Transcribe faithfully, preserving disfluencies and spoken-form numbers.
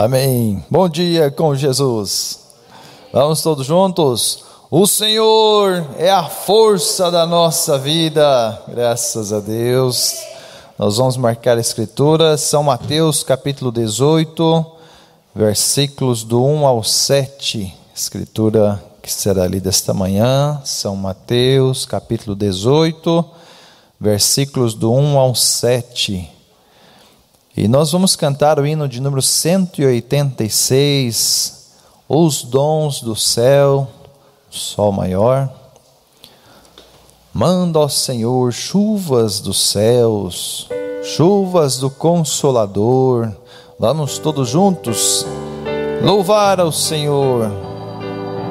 Amém. Bom dia com Jesus. Vamos todos juntos. O Senhor é a força da nossa vida. Graças a Deus. Nós vamos marcar a escritura. São Mateus capítulo dezoito, versículos do um ao sete. Escritura que será lida esta manhã. São Mateus capítulo dezoito, versículos do um ao sete. E nós vamos cantar o hino de número cento e oitenta e seis, Os Dons do Céu, Sol maior. Manda, ó Senhor, chuvas dos céus, chuvas do Consolador. Vamos todos juntos louvar ao Senhor.